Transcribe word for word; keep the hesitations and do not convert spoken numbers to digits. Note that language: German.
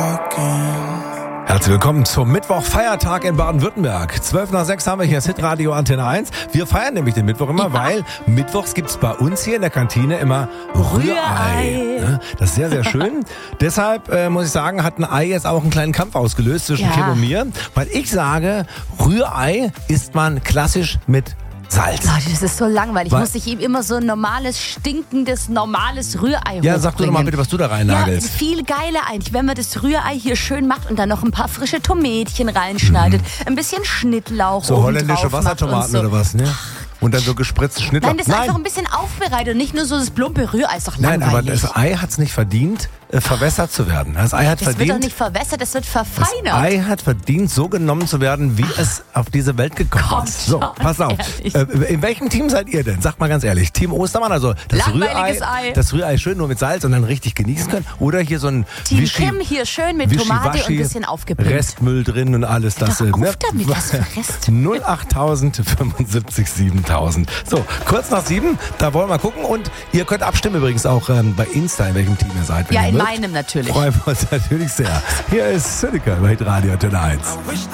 Herzlich willkommen zum Mittwoch-Feiertag in Baden-Württemberg. zwölf nach sechs haben wir hier das Hitradio Antenne eins. Wir feiern nämlich den Mittwoch immer, ja. weil mittwochs gibt's bei uns hier in der Kantine immer Rührei. Rührei. Das ist sehr, sehr schön. Deshalb äh, muss ich sagen, hat ein Ei jetzt auch einen kleinen Kampf ausgelöst zwischen ja. Kim und mir. Weil ich sage, Rührei isst man klassisch mit Salz. Oh, das ist so langweilig. Weil, muss ich ihm immer so ein normales, stinkendes, normales Rührei Ja, sag du doch mal bitte, was du da rein nagelst. Ja, viel geiler eigentlich, wenn man das Rührei hier schön macht und dann noch ein paar frische Tomätchen reinschneidet, mhm. ein bisschen Schnittlauch So holländische Wassertomaten so. oder was, ne? Und dann so gespritzte Schnittlauch. Nein, das ist Nein. einfach ein bisschen aufbereitet und nicht nur so das plumpe Rührei, ist doch langweilig. Nein, aber das Ei hat es nicht verdient, äh, verwässert zu werden. Das Ei hat das verdient. wird doch nicht verwässert, das wird verfeinert. Das Ei hat verdient, so genommen zu werden, wie es auf diese Welt gekommen Komm, ist. So, pass auf. Ehrlich. Äh, in welchem Team seid ihr denn? Sagt mal ganz ehrlich. Team Ostermann, also das Rührei, Ei. das Rührei schön nur mit Salz und dann richtig genießen können. Oder hier so ein Team Wischi, Kim hier schön mit Tomate und ein bisschen aufgepimpt. Restmüll drin und alles. Das, Hör doch ne? auf damit, was für Rest. null achttausend fünfundsiebzig siebentausend. So, kurz nach sieben, da wollen wir gucken. Und ihr könnt abstimmen übrigens auch ähm, bei Insta, in welchem Team ihr seid. Ja, ihr in mögt. meinem natürlich. Freuen wir uns natürlich sehr. Hier ist Syndicate bei Radio Antenne eins.